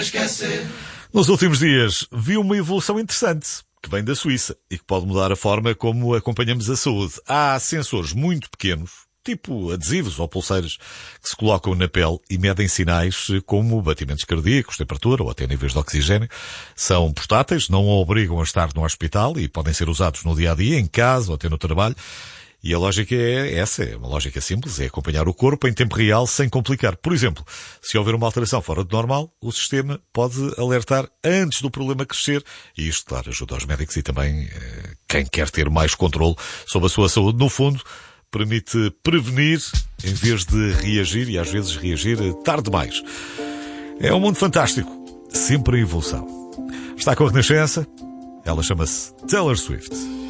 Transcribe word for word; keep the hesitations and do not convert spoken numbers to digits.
Nos últimos dias vi uma evolução interessante que vem da Suíça e que pode mudar a forma como acompanhamos a saúde. Há sensores muito pequenos, tipo adesivos ou pulseiras, que se colocam na pele e medem sinais como batimentos cardíacos, temperatura ou até níveis de oxigênio. São portáteis, não obrigam a estar no hospital e podem ser usados no dia-a-dia, em casa ou até no trabalho. E a lógica é essa, é uma lógica simples, é acompanhar o corpo em tempo real sem complicar. Por exemplo, se houver uma alteração fora do normal, o sistema pode alertar antes do problema crescer. E isto, claro, ajuda aos médicos e também eh, quem quer ter mais controle sobre a sua saúde. No fundo, permite prevenir em vez de reagir e às vezes reagir tarde demais. É um mundo fantástico, sempre em evolução. Está com a Renascença, ela chama-se Taylor Swift.